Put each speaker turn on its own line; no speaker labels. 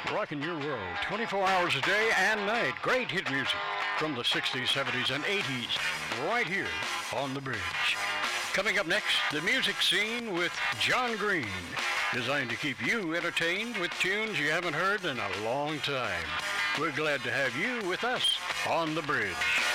Rocking your world 24 hours a day and night. Great hit music from the 60s, 70s, and 80s right here on The Bridge. Coming up next, the music scene with John Green, designed to keep you entertained with tunes you haven't heard in a long time. We're glad to have you with us on The Bridge.